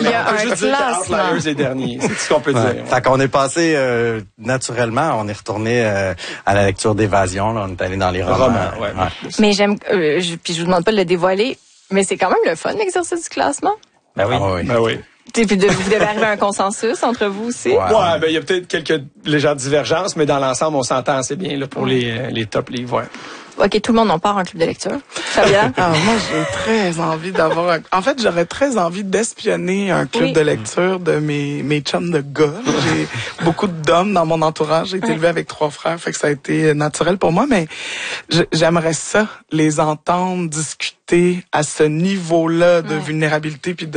Il y a un juste dire que Outliers est dernier. C'est ce qu'on peut dire. Fait qu'on est passé naturellement, on est retourné à la lecture d'Évasion. Là, on est allé dans les romans. Ouais. Mais j'aime, puis je vous demande pas de le dévoiler, mais c'est quand même le fun, l'exercice du classement. Ben oui. Ah, oui. Ben oui. Puis vous devez arriver à un consensus entre vous aussi. Ouais, ben il y a peut-être quelques légères divergences, mais dans l'ensemble, on s'entend assez bien là pour les top livres. Ouais. OK, tout le monde en part un club de lecture. Fabien? Moi, j'ai très envie d'avoir En fait, j'aurais très envie d'espionner un club de lecture de mes chums de gars. J'ai beaucoup d'hommes dans mon entourage. J'ai été élevé avec 3 frères, fait que ça a été naturel pour moi, mais j'aimerais ça, les entendre discuter à ce niveau-là de vulnérabilité puis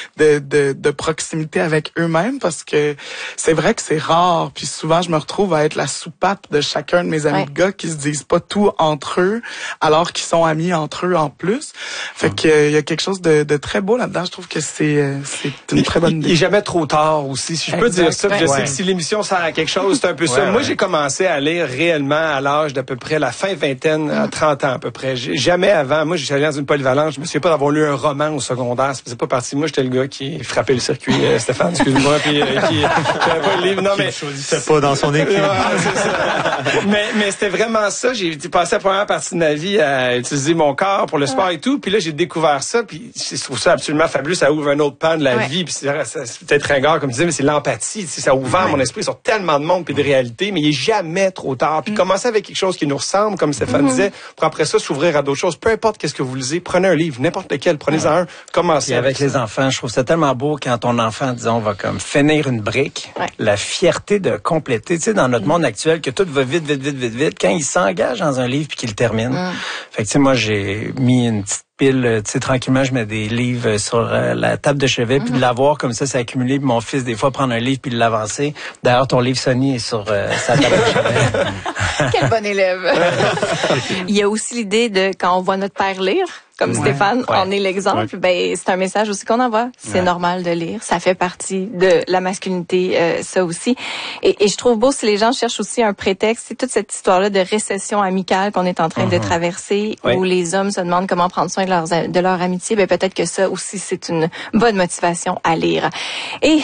de proximité avec eux-mêmes, parce que c'est vrai que c'est rare, puis souvent je me retrouve à être la soupape de chacun de mes amis de gars qui se disent pas tout entre eux alors qu'ils sont amis entre eux en plus. Fait que il y a quelque chose de très beau là-dedans. Je trouve que c'est une très bonne idée. Il est jamais trop tard aussi. Si je peux dire ça, je sais que si l'émission sert à quelque chose, c'est un peu ça. Moi, j'ai commencé à lire réellement à l'âge d'à peu près la fin vingtaine, à 30 ans à peu près. Jamais avant. Moi, j'étais allé dans une polyvalence. Je me souviens pas d'avoir lu un roman au secondaire. C'est pas parti. Moi, j'étais le gars qui frappait le circuit, Stéphane, excuse-moi, puis qui j'avais pas le livre. Non, mais choisissait pas dans son équipe. C'est ça. mais c'était vraiment ça. J'ai passé la première partie de ma vie à utiliser mon corps pour le sport et tout. Puis là, j'ai découvert ça. Puis je trouve ça absolument fabuleux. Ça ouvre un autre pan de la vie. Puis c'est peut-être ringard, comme tu disais, mais c'est l'empathie. Ça a ouvert mon esprit sur tellement de monde puis de réalité. Mais il est jamais trop tard. Puis commencer avec quelque chose qui nous ressemble, comme Stéphane disait, pour après ça s'ouvrir à d'autres choses. Peu importe qu'est-ce que vous lisez, prenez un livre, n'importe lequel, prenez-en un, commencez. Et avec les enfants, je trouve ça tellement beau quand ton enfant, disons, va comme finir une brique, la fierté de compléter, tu sais, dans notre monde actuel, que tout va vite, quand il s'engage dans un livre puis qu'il le termine. Fait que, tu sais, moi, j'ai mis une petite pile, tu sais, tranquillement, je mets des livres sur la table de chevet, puis de l'avoir comme ça, c'est accumulé, puis mon fils, des fois, prendre un livre puis l'avancer. D'ailleurs, ton livre, Sonny, est sur sa table de chevet. Quel bon élève! Il y a aussi l'idée de, quand on voit notre père lire, comme Stéphane en est l'exemple, ben c'est un message aussi qu'on envoie. C'est normal de lire, ça fait partie de la masculinité, ça aussi. Et je trouve beau si les gens cherchent aussi un prétexte, c'est toute cette histoire-là de récession amicale qu'on est en train de traverser, où les hommes se demandent comment prendre soin de leur amitié. Ben peut-être que ça aussi c'est une bonne motivation à lire. Et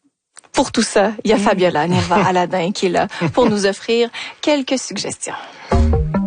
pour tout ça, il y a Fabiola Nerva Aladin qui est là pour nous offrir quelques suggestions.